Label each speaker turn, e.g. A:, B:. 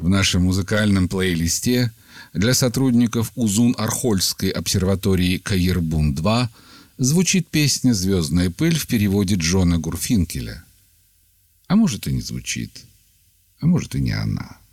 A: В нашем музыкальном плейлисте для сотрудников Узун-Архольской обсерватории Каирбун-2 звучит песня «Звездная пыль» в переводе Джона Гурфинкеля. А может и не звучит, а может и не она.